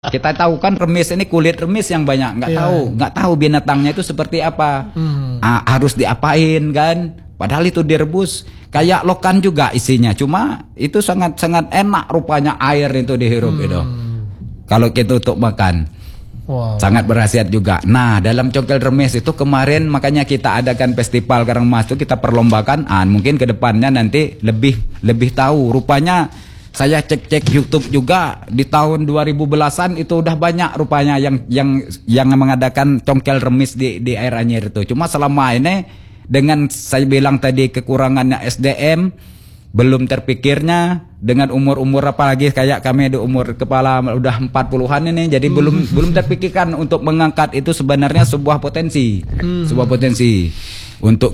Kita tahu kan remis ini kulit remis yang banyak, nggak tahu binatangnya itu seperti apa, harus diapain kan? Padahal itu direbus kayak lokan juga isinya, cuma itu sangat enak rupanya air itu dihirup itu. Kalau kita untuk makan, sangat berkhasiat juga. Nah dalam congkel remis itu kemarin makanya kita adakan festival Karangmas itu kita perlombakan, mungkin kedepannya nanti lebih tahu rupanya. Saya cek YouTube juga di tahun 2010-an itu udah banyak rupanya yang mengadakan congkel remis di Air Anyer itu. Cuma selama ini dengan saya bilang tadi kekurangannya SDM, belum terpikirnya dengan umur apalagi kayak kami di umur kepala udah 40-an ini, jadi belum terpikirkan untuk mengangkat itu sebenarnya sebuah potensi untuk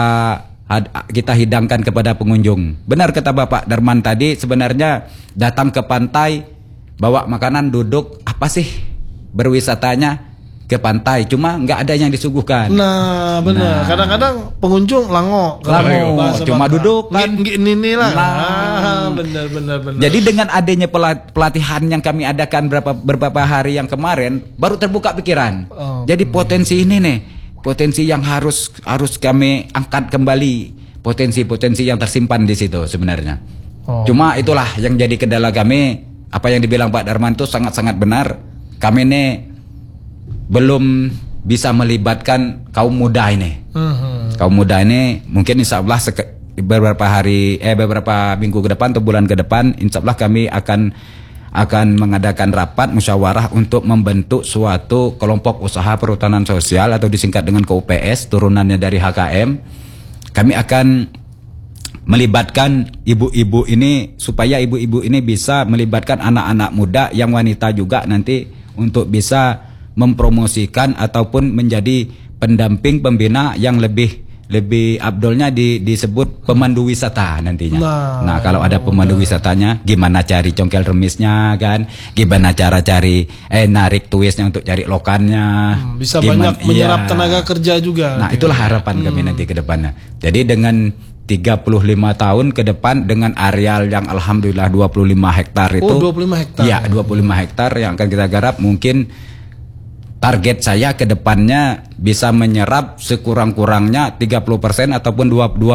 kita hidangkan kepada pengunjung. Benar kata Bapak Darman tadi, sebenarnya datang ke pantai bawa makanan, duduk apa sih berwisatanya ke pantai, cuma nggak ada yang disuguhkan. Nah benar, kadang-kadang pengunjung lango cuma duduk kan ini lah. Benar. Jadi dengan adanya pelatihan yang kami adakan beberapa hari yang kemarin, baru terbuka pikiran. Jadi potensi ini nih, potensi yang harus kami angkat kembali, potensi yang tersimpan di situ sebenarnya. Cuma itulah yang jadi kendala kami. Apa yang dibilang Pak Darman itu sangat benar. Kami ini belum bisa melibatkan kaum muda ini. Kaum muda ini mungkin insya Allah beberapa minggu ke depan atau bulan ke depan, insya Allah kami akan mengadakan rapat musyawarah untuk membentuk suatu kelompok usaha perhutanan sosial atau disingkat dengan KUPS, turunannya dari HKM. Kami akan melibatkan ibu-ibu ini supaya ibu-ibu ini bisa melibatkan anak-anak muda yang wanita juga nanti untuk bisa mempromosikan ataupun menjadi pendamping pembina yang lebih abdolnya disebut pemandu wisata nantinya. Nah kalau ada pemandu wisatanya, gimana cari congkel remisnya kan, gimana cara cari narik tuisnya untuk cari lokannya, bisa banyak menyerap tenaga kerja juga. Nah itulah harapan kami nanti ke depannya. Jadi dengan 35 tahun ke depan dengan areal yang alhamdulillah 25 hektar itu. 25 hektar. Ya 25 hektar yang akan kita garap, mungkin target saya ke depannya bisa menyerap sekurang-kurangnya 30% ataupun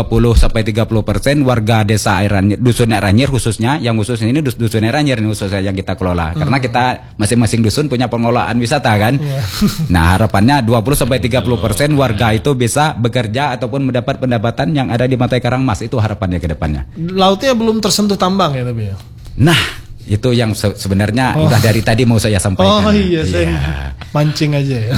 20-30% warga desa Air Anyer, dusun Air Anyer khususnya, yang khusus ini dusun Air Anyer ini khususnya yang kita kelola. Karena kita masing-masing dusun punya pengelolaan wisata kan. Nah harapannya 20-30% warga itu bisa bekerja ataupun mendapat pendapatan yang ada di Pantai Karangmas, itu harapannya ke depannya. Lautnya belum tersentuh tambang ya tapi ya? Nah itu yang sebenarnya udah dari tadi mau saya sampaikan. Saya mancing aja ya.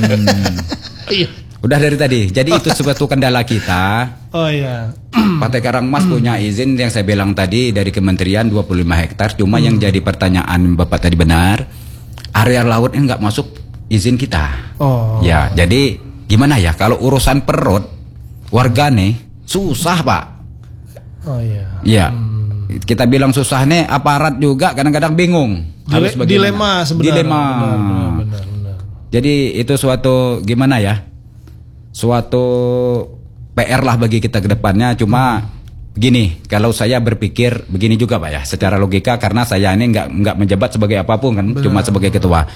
Udah dari tadi. Jadi itu suatu kendala kita. Pantai Karangmas punya izin yang saya bilang tadi dari Kementerian 25 hektar. Cuma yang jadi pertanyaan Bapak tadi benar, area laut ini nggak masuk izin kita. Ya, jadi gimana ya kalau urusan perut warga nih susah Pak. Ya. Kita bilang susah nih, aparat juga kadang-kadang bingung. Dilema sebenarnya. Benar. Jadi itu suatu gimana ya? Suatu PR lah bagi kita ke depannya. Cuma begini, kalau saya berpikir begini juga Pak ya, secara logika, karena saya ini nggak menjabat sebagai apapun kan, cuma sebagai ketua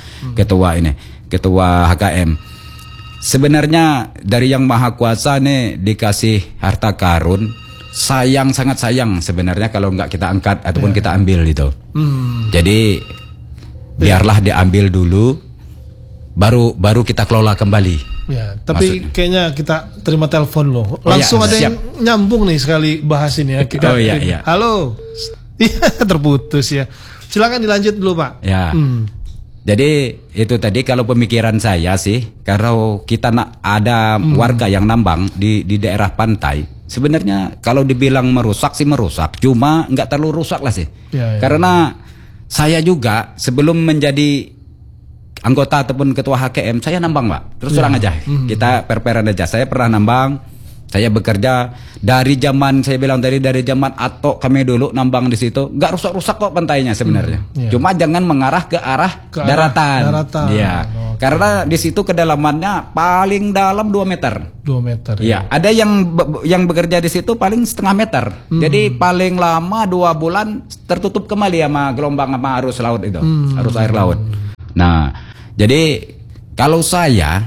HKM. Sebenarnya dari Yang Maha Kuasa nih dikasih harta karun. Sangat sayang sebenarnya kalau nggak kita angkat ataupun kita ambil itu. Jadi biarlah diambil dulu, baru kita kelola kembali. Ya, tapi kayaknya kita terima telepon loh. Langsung ada yang nyambung nih sekali bahas ini ya. Kita, halo, terputus ya. Silakan dilanjut dulu Pak. Ya. Jadi itu tadi kalau pemikiran saya sih, kalau kita ada warga yang nambang di daerah pantai. Sebenarnya kalau dibilang merusak sih merusak, cuma nggak terlalu rusak lah sih. Karena saya juga sebelum menjadi anggota ataupun ketua HKM, saya nambang Pak. Terus terang aja, kita perperan aja. Saya pernah nambang, saya bekerja dari zaman, saya bilang dari zaman Atok kami dulu nambang di situ, nggak rusak-rusak kok pantainya sebenarnya. Cuma jangan mengarah ke arah daratan. Ya. Karena di situ kedalamannya paling dalam 2 meter. 2 meter. Ya, ada yang bekerja di situ paling setengah meter. Jadi paling lama 2 bulan tertutup kembali sama gelombang sama arus laut itu, arus air laut. Nah, jadi kalau saya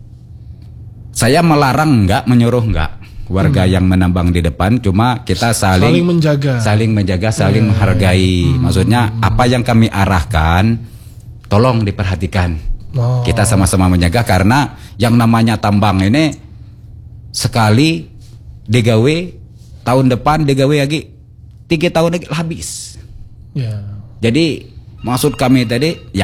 melarang enggak, menyuruh enggak warga yang menambang di depan, cuma kita saling menjaga, saling menghargai. Maksudnya apa yang kami arahkan tolong diperhatikan. Kita sama-sama menjaga, karena yang namanya tambang ini sekali digawe, tahun depan digawe lagi 3 tahun lagi habis. Jadi maksud kami tadi ya.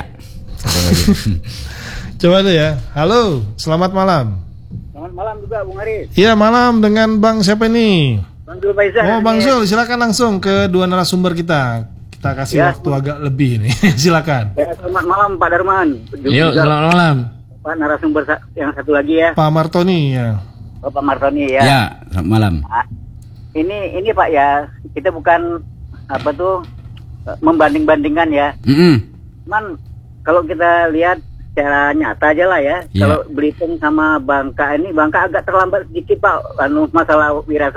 Coba deh ya. Halo, selamat malam. Selamat malam juga Bung Haris. Iya, malam, dengan Bang siapa ini? Bang Zul Faizar. Oh, Bang Zul, silakan langsung ke dua narasumber kita. Kita kasih waktu agak lebih ini. Silakan. Selamat malam Pak Darman. Yuk, selamat malam. Pak narasumber yang satu lagi ya. Pak Martoni ya. Oh, Pak Martoni ya. Ya, selamat malam. Nah, ini Pak ya, kita bukan membanding-bandingkan ya. Cuman kalau kita lihat secara nyata aja lah ya. Kalau Belitung sama Bangka ini, Bangka agak terlambat sedikit Pak. Masalah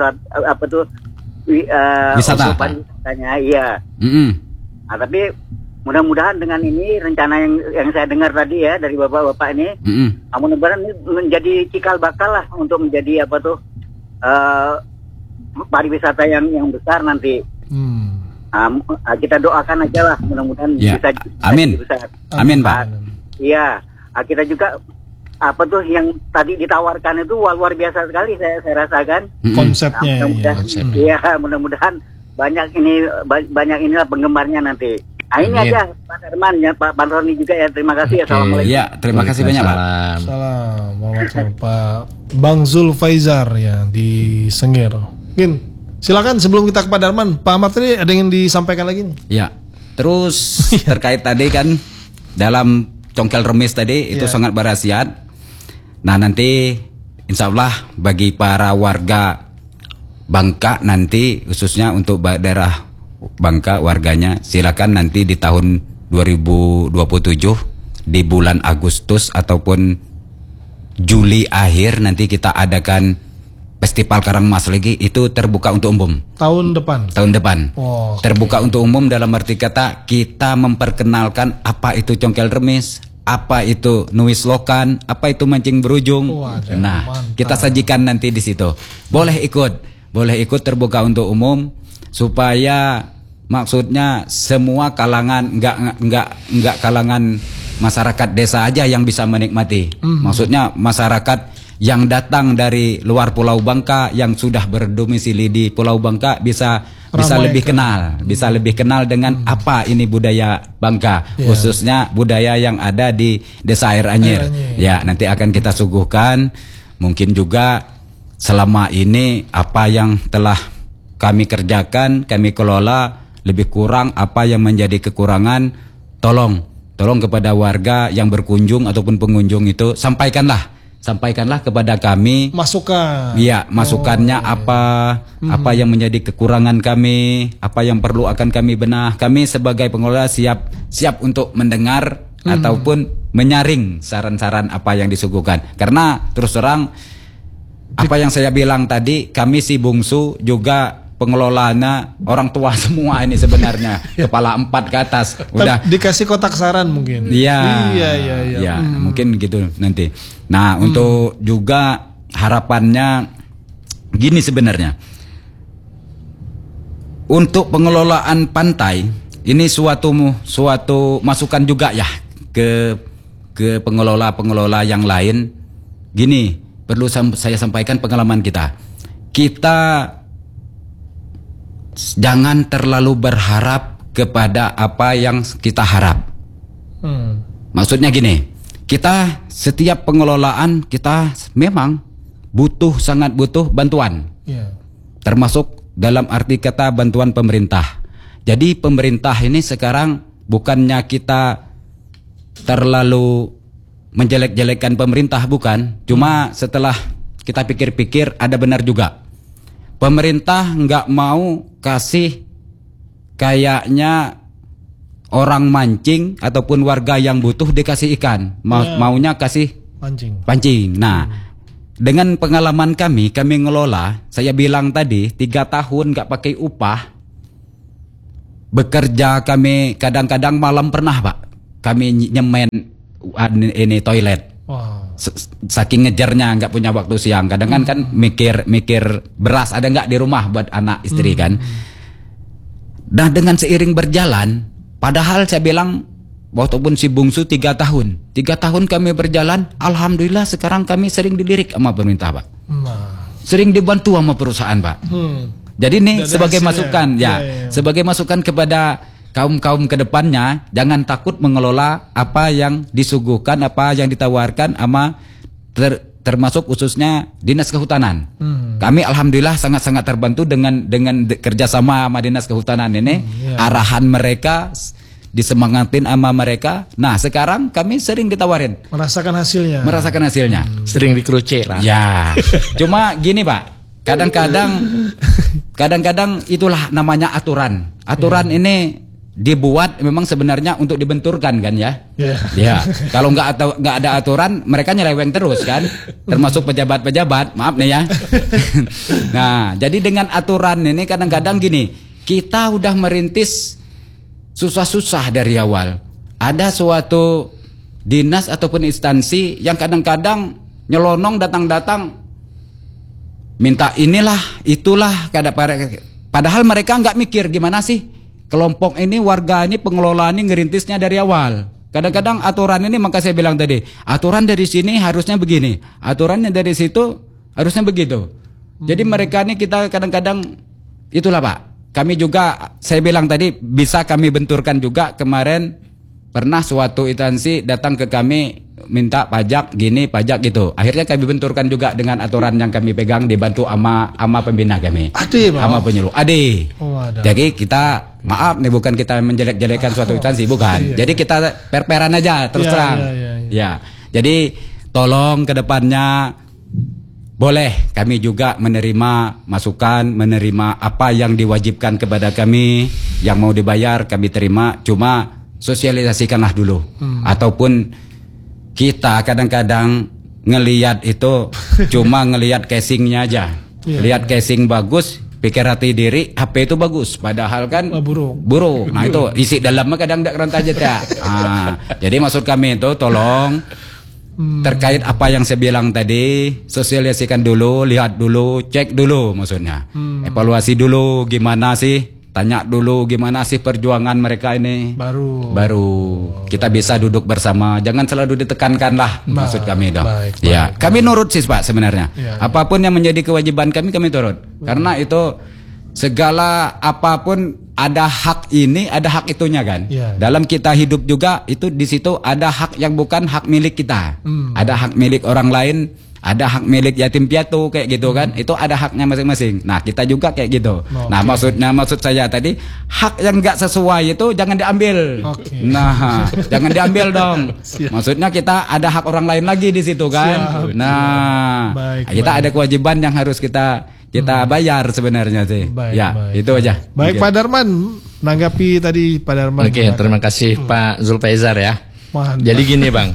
wisata. Iya. Nah, tapi mudah-mudahan dengan ini rencana yang saya dengar tadi ya dari bapak-bapak ini, mudah-mudahan ini menjadi cikal bakal lah untuk menjadi pariwisata yang besar nanti. Kita doakan aja lah, mudah-mudahan bisa. Amin. Amin Pak. Iya, kita juga yang tadi ditawarkan itu luar biasa sekali saya rasakan konsepnya. Iya, mudah-mudahan banyak inilah penggemarnya nanti. Ini aja Pak Darman ya, Pak Roni juga ya, terima kasih. Assalamualaikum. Iya, terima kasih banyak Pak. Salam. Pak Bang Zul Faizar ya di Sengir. Mungkin silakan sebelum kita ke Pak Darman, Pak Ahmad tadi ada yang disampaikan lagi nih? Ya, terus terkait tadi kan dalam congkel remis tadi itu sangat berkhasiat. Nah, nanti insya Allah bagi para warga Bangka nanti, khususnya untuk daerah Bangka warganya, silakan nanti di tahun 2027 di bulan Agustus ataupun Juli akhir nanti kita adakan Festival Karang Mas lagi, itu terbuka untuk umum. Tahun depan. Terbuka untuk umum dalam arti kata kita memperkenalkan apa itu congkel remis, apa itu nuis lokan, apa itu mancing berujung. Mantap. Kita sajikan nanti di situ. Boleh ikut terbuka untuk umum, supaya maksudnya semua kalangan, enggak kalangan masyarakat desa aja yang bisa menikmati. Maksudnya masyarakat yang datang dari luar Pulau Bangka yang sudah berdomisili di Pulau Bangka bisa lebih kenal dengan apa ini budaya Bangka, khususnya budaya yang ada di Desa Air Anyir. Ya, nanti akan kita suguhkan. Mungkin juga selama ini apa yang telah kami kerjakan, kami kelola, lebih kurang apa yang menjadi kekurangan, tolong kepada warga yang berkunjung ataupun pengunjung itu sampaikanlah kepada kami masukan. Iya, masukannya apa yang menjadi kekurangan kami, apa yang perlu akan kami benah. Kami sebagai pengelola siap untuk mendengar ataupun menyaring saran-saran apa yang disuguhkan. Karena terus terang apa yang saya bilang tadi, kami si bungsu juga pengelolanya orang tua semua ini sebenarnya. Kepala 4 ke atas udah dikasih kotak saran mungkin. Iya. Mungkin gitu nanti. Nah, untuk juga harapannya gini sebenarnya. Untuk pengelolaan pantai ini suatu masukan juga ya ke pengelola yang lain. Gini, perlu saya sampaikan pengalaman kita. Kita jangan terlalu berharap kepada apa yang kita harap. Maksudnya gini, kita setiap pengelolaan kita memang sangat butuh bantuan. Termasuk dalam arti kata bantuan pemerintah. Jadi pemerintah ini sekarang bukannya kita terlalu menjelek-jelekan pemerintah, bukan. Cuma setelah kita pikir-pikir ada benar juga. Pemerintah nggak mau kasih kayaknya orang mancing ataupun warga yang butuh dikasih ikan, maunya kasih pancing. Nah, dengan pengalaman kami ngelola, saya bilang tadi 3 tahun nggak pakai upah, bekerja kami kadang-kadang malam pernah Pak. kami nyemen ini toilet. Wow. Saking ngejarnya nggak punya waktu siang. Kadang kan mikir beras ada nggak di rumah buat anak istri kan. Nah dengan seiring berjalan, padahal saya bilang walaupun si bungsu 3 tahun kami berjalan, alhamdulillah sekarang kami sering dilirik sama pemerintah Pak. Sering dibantu sama perusahaan Pak. Jadi ini sebagai masukan sebagai masukan kepada kaum kedepannya, jangan takut mengelola apa yang disuguhkan, apa yang ditawarkan sama termasuk khususnya Dinas Kehutanan. Kami alhamdulillah sangat-sangat terbantu dengan kerjasama sama Dinas Kehutanan ini. Arahan mereka disemangatin sama mereka. Nah sekarang kami sering ditawarin. Merasakan hasilnya. Sering dikerucek lah. Ya. Cuma gini Pak, kadang-kadang itulah namanya aturan. Aturan ini dibuat memang sebenarnya untuk dibenturkan kan ya. Ya. Kalau nggak ada aturan, mereka nyeleweng terus kan. Termasuk pejabat-pejabat, maaf nih ya. Nah, jadi dengan aturan ini kadang-kadang gini, kita udah merintis susah-susah dari awal. Ada suatu dinas ataupun instansi yang kadang-kadang nyelonong datang-datang minta inilah, itulah, padahal mereka nggak mikir gimana sih kelompok ini, warga ini, pengelola ini ngerintisnya dari awal. Kadang-kadang aturan ini, maka saya bilang tadi, aturan dari sini harusnya begini, aturannya dari situ harusnya begitu. Jadi mereka ini kita kadang-kadang itulah Pak. Kami juga, saya bilang tadi, bisa kami benturkan juga. Kemarin pernah suatu instansi datang ke kami minta pajak gini, pajak gitu. Akhirnya kami benturkan juga dengan aturan yang kami pegang, dibantu ama pembina kami. Sama penyuluh. Jadi kita, maaf nih, bukan kita menjelek-jelekan suatu instansi, bukan. Jadi kita per-peran aja, terus terang. Ya. Jadi tolong ke depannya boleh kami juga menerima masukan, menerima apa yang diwajibkan kepada kami, yang mau dibayar kami terima, cuma sosialisasikanlah dulu. Ataupun kita kadang-kadang ngelihat itu cuma ngelihat casingnya aja. Lihat casing bagus, pikir hati diri HP itu bagus, padahal kan buruk. Nah itu isi dalamnya kadang tidak keren aja ya. Jadi maksud kami itu tolong terkait apa yang saya bilang tadi, sosialisasikan dulu, lihat dulu, cek dulu maksudnya. Evaluasi dulu gimana sih, tanya dulu gimana sih perjuangan mereka ini. Baru kita bisa duduk bersama, jangan selalu ditekankan lah, maksud kami dong. Kami nurut sih Pak sebenarnya. Apapun yang menjadi kewajiban kami turut. Karena itu segala apapun ada hak ini, ada hak itunya kan. Dalam kita hidup juga itu di situ ada hak yang bukan hak milik kita. Ada hak milik orang lain, ada hak milik yatim piatu kayak gitu kan. Itu ada haknya masing-masing. Nah, kita juga kayak gitu. Nah, maksud saya tadi hak yang enggak sesuai itu jangan diambil. Nah, jangan diambil dong. Maksudnya kita ada hak orang lain lagi di situ kan. Nah, kita ada kewajiban yang harus kita bayar sebenarnya sih. Itu aja. Baik Pak Darman, nanggapi tadi Pak Darman. Oke, terima kasih Pak Zulfaizar ya. Jadi gini Bang,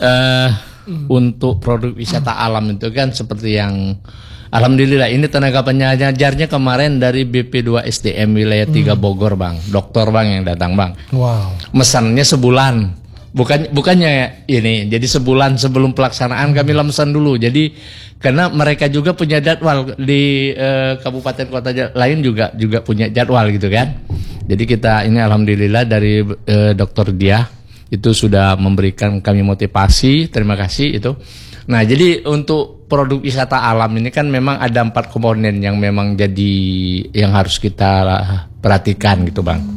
untuk produk wisata alam itu kan seperti yang alhamdulillah ini tenaga pengajarnya kemarin dari BP2 SDM wilayah 3 Bogor Bang, dokter Bang yang datang Bang. Mesannya sebulan. Bukannya ini, jadi sebulan sebelum pelaksanaan kami memesan dulu. Jadi karena mereka juga punya jadwal di kabupaten kota lain juga punya jadwal gitu kan. Jadi kita ini alhamdulillah dari Dokter Dia itu sudah memberikan kami motivasi, terima kasih itu. Nah jadi untuk produk wisata alam ini kan memang ada 4 komponen yang memang jadi yang harus kita perhatikan gitu Bang.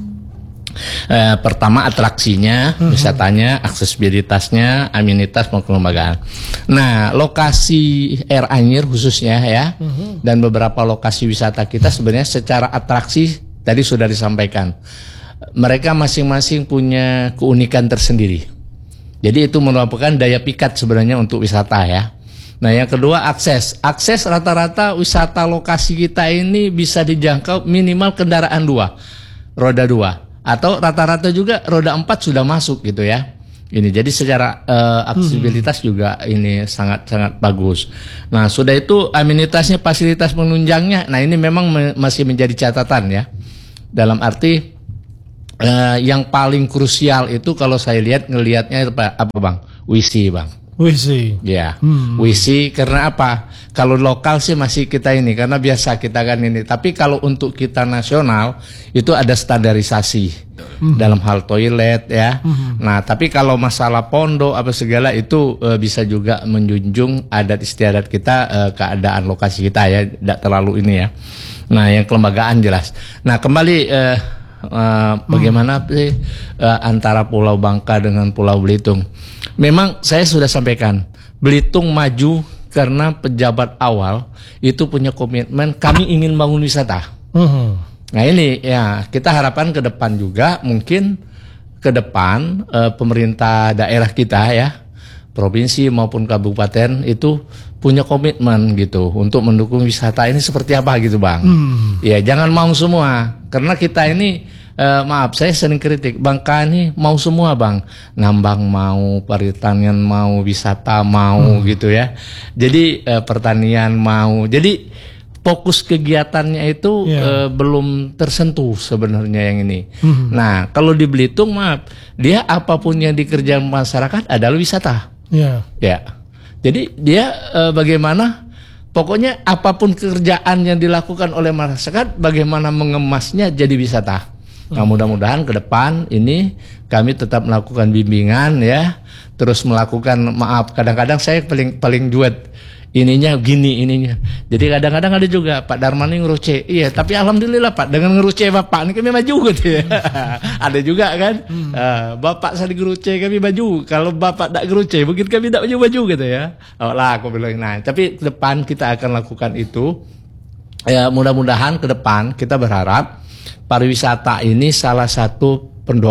Pertama atraksinya, wisatanya, aksesibilitasnya, amenitas maupun kelembagaan. Nah, lokasi Air Anyer khususnya ya, dan beberapa lokasi wisata kita sebenarnya secara atraksi tadi sudah disampaikan. Mereka masing-masing punya keunikan tersendiri. Jadi itu merupakan daya pikat sebenarnya untuk wisata ya. Nah, yang kedua akses. Akses rata-rata wisata lokasi kita ini bisa dijangkau minimal kendaraan 2, roda 2. Atau rata-rata juga roda 4 sudah masuk gitu ya. Ini jadi secara aksesibilitas juga ini sangat-sangat bagus. Nah sudah itu amenitasnya, fasilitas penunjangnya. Nah ini memang masih menjadi catatan ya. Dalam arti yang paling krusial itu kalau saya ngelihatnya apa Bang? Wisi Bang. Wisi. Ya, wisi karena apa? Kalau lokal sih masih kita ini karena biasa kita kan ini. Tapi kalau untuk kita nasional itu ada standarisasi dalam hal toilet ya. Nah, tapi kalau masalah pondok apa segala itu bisa juga menjunjung adat istiadat kita, keadaan lokasi kita ya, tidak terlalu ini ya. Nah, yang kelembagaan jelas. Nah, kembali bagaimana sih antara Pulau Bangka dengan Pulau Belitung? Memang saya sudah sampaikan, Belitung maju karena pejabat awal itu punya komitmen kami ingin bangun wisata. Nah ini ya kita harapkan ke depan juga mungkin ke depan pemerintah daerah kita ya, provinsi maupun kabupaten itu punya komitmen gitu untuk mendukung wisata ini seperti apa gitu Bang. Ya jangan mau semua karena kita ini maaf saya sering kritik Bangka ini mau semua Bang, ngambang mau, pertanian mau, wisata mau gitu ya. Jadi pertanian mau. Jadi fokus kegiatannya itu belum tersentuh sebenarnya yang ini. Nah kalau di Belitung maaf dia apapun yang dikerjakan masyarakat adalah wisata. Ya. Jadi dia bagaimana? Pokoknya apapun kerjaan yang dilakukan oleh masyarakat, bagaimana mengemasnya jadi wisata. Nah mudah-mudahan ke depan ini kami tetap melakukan bimbingan ya, terus melakukan kadang-kadang saya paling duet ininya gini ininya. Jadi kadang-kadang ada juga Pak Darman ini ngeruce, iya tapi alhamdulillah Pak dengan ngeruce Bapak ini kami maju gitu ya. Ada juga kan, Bapak saya ngeruce kami maju, kalau Bapak tak ngeruce mungkin kami tak maju gitu ya. Lah aku bilang nah, tapi ke depan kita akan lakukan itu. Ya mudah-mudahan ke depan kita berharap pariwisata ini salah satu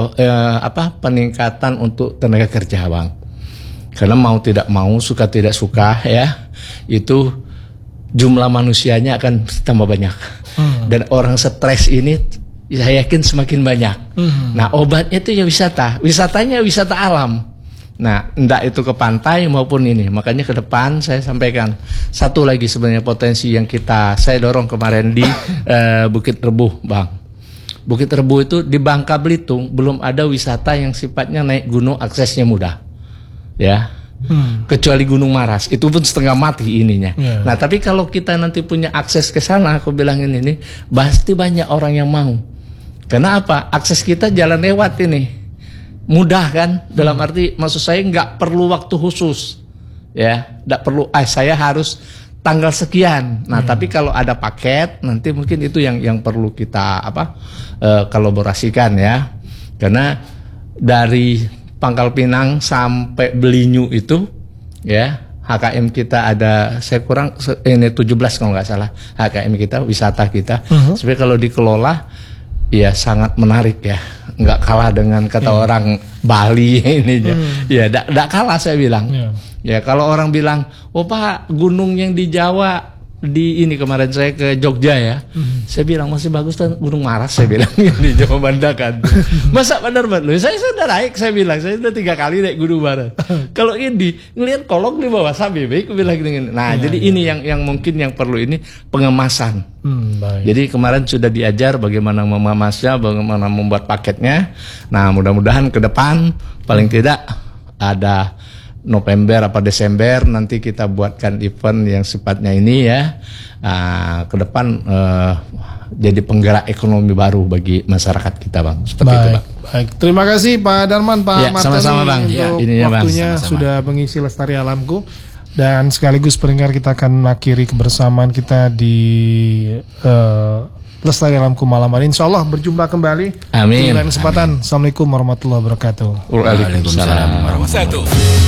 peningkatan untuk tenaga kerja Bang. Karena mau tidak mau, suka tidak suka ya, itu jumlah manusianya akan tambah banyak. Dan orang stres ini saya yakin semakin banyak. Nah obatnya itu ya wisata, wisatanya wisata alam. Nah enggak itu ke pantai maupun ini. Makanya ke depan saya sampaikan satu lagi sebenarnya potensi yang saya dorong kemarin di Bukit Rebuh Bang. Bukit Rebuh itu di Bangka Belitung belum ada wisata yang sifatnya naik gunung aksesnya mudah, ya, kecuali Gunung Maras, itu pun setengah mati ininya. Nah tapi kalau kita nanti punya akses ke sana, aku bilang ini pasti banyak orang yang mau. Karena apa? Akses kita jalan lewat ini mudah kan? Dalam arti maksud saya nggak perlu waktu khusus, ya, nggak perlu. Saya harus tanggal sekian. Nah, tapi kalau ada paket nanti mungkin itu yang perlu kita kolaborasikan ya. Karena dari Pangkal Pinang sampai Belinyu itu ya, HKM kita ada saya kurang ini 17 kalau nggak salah HKM kita, wisata kita. Sebenarnya kalau dikelola ya sangat menarik ya. Nggak kalah dengan kata orang Bali ini ya, nggak kalah saya bilang. Ya kalau orang bilang, oh Pak gunung yang di Jawa di ini kemarin saya ke Jogja ya, saya bilang masih bagus kan Gunung Maras saya bilang di Jawa Banda kan. Masa benar loh, saya sudah naik saya bilang saya sudah 3 kali naik Gunung Maras. Kalau ini ngelihat kolong di bawah sampai baik aku bilang gini. Nah jadi ini yang mungkin yang perlu ini pengemasan. Jadi kemarin sudah diajar bagaimana mengemasnya, bagaimana membuat paketnya. Nah mudah-mudahan ke depan paling tidak ada November apa Desember nanti kita buatkan event yang sifatnya ini ya, ke depan jadi penggerak ekonomi baru bagi masyarakat kita Bang. Seperti itu Bang. Baik, terima kasih Pak Darman, Pak Martoni sama-sama Bang. Untuk waktunya Bang, sama-sama. Sudah mengisi Lestari Alamku dan sekaligus pendengar kita akan mengakhiri kebersamaan kita di Lestari Alamku malam hari. Insya Allah berjumpa kembali. Amin. Di lain kesempatan. Assalamualaikum warahmatullahi wabarakatuh. Waalaikumsalam warahmatullahi wabarakatuh.